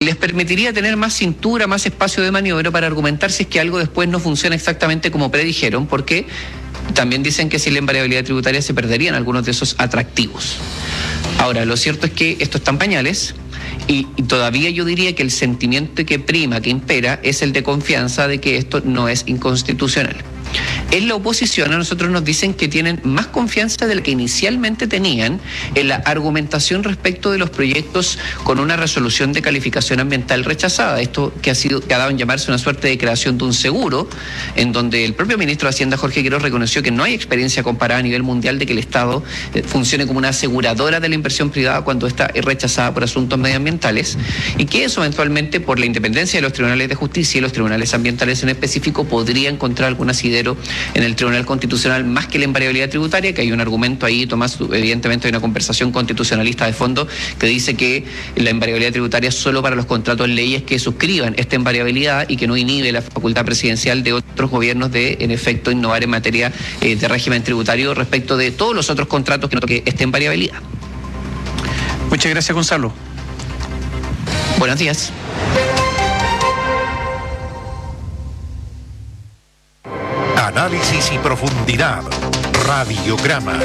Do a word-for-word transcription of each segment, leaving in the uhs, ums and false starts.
les permitiría tener más cintura, más espacio de maniobra para argumentar si es que algo después no funciona exactamente como predijeron, porque también dicen que sin la invariabilidad tributaria se perderían algunos de esos atractivos. Ahora, lo cierto es que esto está en pañales y, y todavía yo diría que el sentimiento que prima, que impera, es el de confianza de que esto no es inconstitucional. En la oposición a nosotros nos dicen que tienen más confianza de la que inicialmente tenían en la argumentación respecto de los proyectos con una resolución de calificación ambiental rechazada. Esto que ha sido, que ha dado en llamarse una suerte de creación de un seguro, en donde el propio ministro de Hacienda, Jorge Quiroz, reconoció que no hay experiencia comparada a nivel mundial de que el Estado eh, funcione como una aseguradora de la inversión privada cuando está rechazada por asuntos medioambientales, y que eso eventualmente, por la independencia de los tribunales de justicia y los tribunales ambientales en específico, podría encontrar algún asidero en el Tribunal Constitucional más que la invariabilidad tributaria, que hay un argumento ahí, Tomás, evidentemente hay una conversación constitucionalista de fondo que dice que la invariabilidad tributaria es solo para los contratos leyes que suscriban esta invariabilidad y que no inhibe la facultad presidencial de otros gobiernos de, en efecto, innovar en materia eh, de régimen tributario respecto de todos los otros contratos que no toque esta invariabilidad. Muchas gracias, Gonzalo. Buenos días. Análisis y profundidad. Radiograma.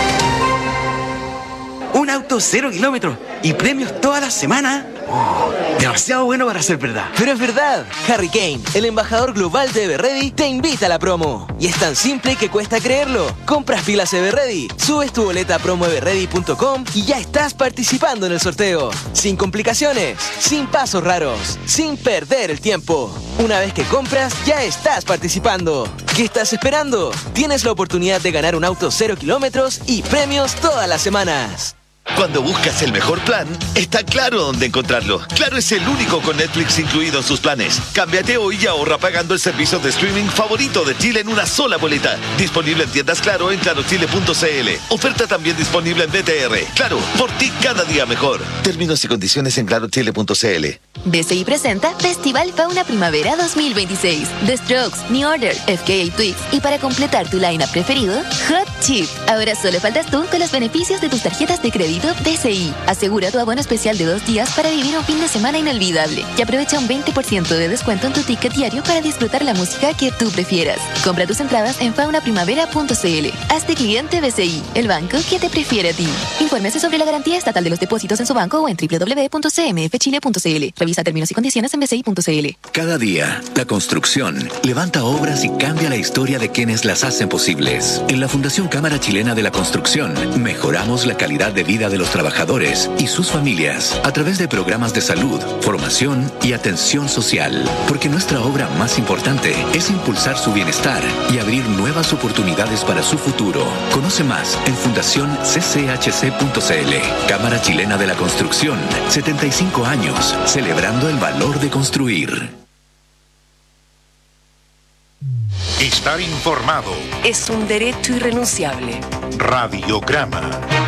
Un auto cero kilómetros y premios toda la semana. Oh, demasiado bueno para ser verdad. Pero es verdad. Harry Kane, el embajador global de Everready, te invita a la promo. Y es tan simple que cuesta creerlo. Compras pilas Everready, subes tu boleta a promo everready punto com y ya estás participando en el sorteo. Sin complicaciones, sin pasos raros, sin perder el tiempo. Una vez que compras, ya estás participando. ¿Qué estás esperando? Tienes la oportunidad de ganar un auto cero kilómetros y premios todas las semanas. Cuando buscas el mejor plan, está claro dónde encontrarlo. Claro es el único con Netflix incluido en sus planes. Cámbiate hoy y ahorra pagando el servicio de streaming favorito de Chile en una sola boleta. Disponible en tiendas Claro en claro chile punto c l. Oferta también disponible en B T R. Claro, por ti cada día mejor. Términos y condiciones en claro chile punto c l. B C I presenta Festival Fauna Primavera dos mil veintiséis. The Strokes, New Order, F K A Twigs y para completar tu line-up preferido, Hot Chip. Ahora solo faltas tú con los beneficios de tus tarjetas de crédito B C I. Asegura tu abono especial de dos días para vivir un fin de semana inolvidable y aprovecha un veinte por ciento de descuento en tu ticket diario para disfrutar la música que tú prefieras. Compra tus entradas en fauna primavera punto c l. Hazte cliente B C I, el banco que te prefiere a ti. Infórmese sobre la garantía estatal de los depósitos en su banco o en doble u doble u doble u punto c m f chile punto c l. Revisa términos y condiciones en b c i punto c l. Cada día, la construcción levanta obras y cambia la historia de quienes las hacen posibles. En la Fundación Cámara Chilena de la Construcción, mejoramos la calidad de vida de los trabajadores y sus familias a través de programas de salud, formación y atención social. Porque nuestra obra más importante es impulsar su bienestar y abrir nuevas oportunidades para su futuro. Conoce más en fundación c c h c punto c l. Cámara Chilena de la Construcción, setenta y cinco años, celebrando el valor de construir. Estar informado es un derecho irrenunciable. Radiograma.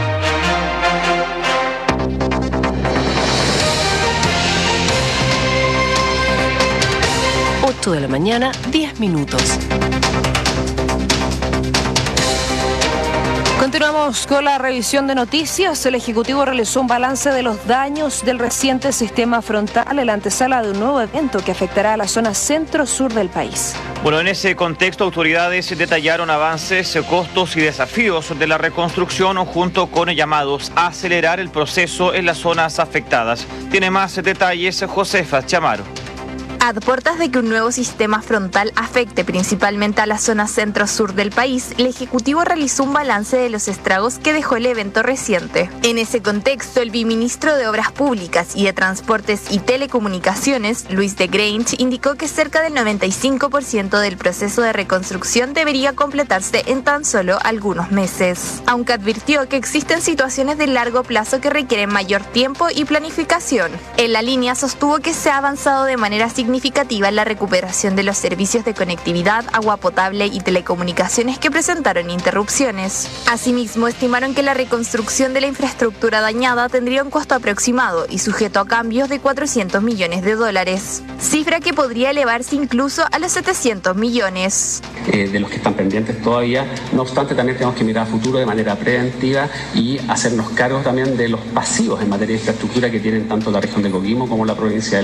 ocho de la mañana, diez minutos. Continuamos con la revisión de noticias. El Ejecutivo realizó un balance de los daños del reciente sistema frontal en la antesala de un nuevo evento que afectará a la zona centro-sur del país. Bueno, en ese contexto, autoridades detallaron avances, costos y desafíos de la reconstrucción junto con llamados a acelerar el proceso en las zonas afectadas. Tiene más detalles Josefa Chamaro. A puertas de que un nuevo sistema frontal afecte principalmente a la zona centro-sur del país, el Ejecutivo realizó un balance de los estragos que dejó el evento reciente. En ese contexto, el viceministro de Obras Públicas y de Transportes y Telecomunicaciones, Luis de Grange, indicó que cerca del noventa y cinco por ciento del proceso de reconstrucción debería completarse en tan solo algunos meses, aunque advirtió que existen situaciones de largo plazo que requieren mayor tiempo y planificación. En la línea sostuvo que se ha avanzado de manera significativa significativa en la recuperación de los servicios de conectividad, agua potable y telecomunicaciones que presentaron interrupciones. Asimismo, estimaron que la reconstrucción de la infraestructura dañada tendría un costo aproximado y sujeto a cambios de cuatrocientos millones de dólares, cifra que podría elevarse incluso a los setecientos millones. Eh, de los que están pendientes todavía, no obstante también tenemos que mirar a futuro de manera preventiva y hacernos cargo también de los pasivos en materia de infraestructura que tienen tanto la región de Coquimbo como la provincia de